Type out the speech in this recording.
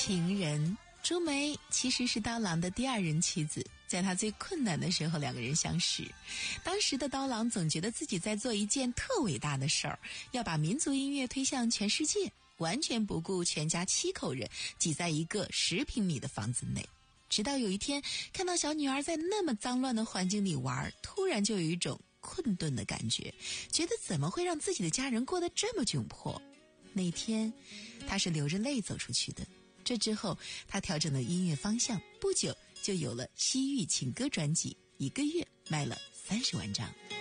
情人朱梅其实是刀郎的第二任妻子，在他最困难的时候两个人相识。当时的刀郎总觉得自己在做一件特伟大的事儿，要把民族音乐推向全世界，完全不顾全家7口人挤在一个10平米的房子内。直到有一天看到小女儿在那么脏乱的环境里玩，突然就有一种困顿的感觉，觉得怎么会让自己的家人过得这么窘迫。那天他是流着泪走出去的。这之后他调整了音乐方向，不久就有了西域情歌专辑，1个月卖了30万张。